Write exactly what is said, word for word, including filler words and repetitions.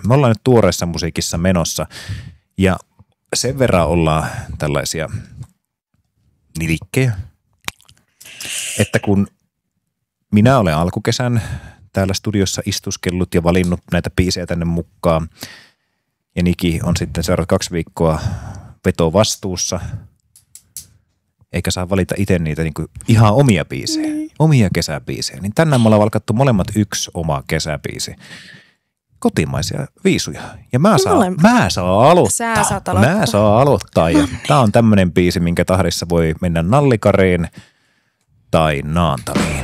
Me ollaan nyt tuoreessa musiikissa menossa ja sen verran ollaan tällaisia nilikkejä, että kun minä olen alkukesän täällä studiossa istuskellut ja valinnut näitä biisejä tänne mukaan ja Niki on sitten seuraavat kaksi viikkoa vetovastuussa, eikä saa valita itse niitä niin kuin ihan omia biisejä, niin. omia kesäbiisejä. Niin tänään me ollaan valkattu molemmat yksi oma kesäbiisi. Kotimaisia viisuja. Ja mä saan, mä saan aloittaa. Sä saat aloittaa. Mä saan aloittaa. Ja tää on tämmönen biisi, minkä tahdissa voi mennä nallikariin tai naantaliin.